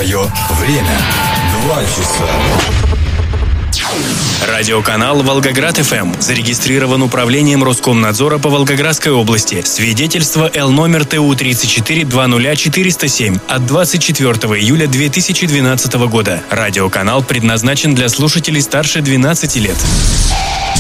Твое время. 2 часа. Радиоканал «Волгоград-ФМ» зарегистрирован Управлением Роскомнадзора по Волгоградской области. Свидетельство Л номер ТУ-34-20407 от 24 июля 2012 года. Радиоканал предназначен для слушателей старше 12 лет.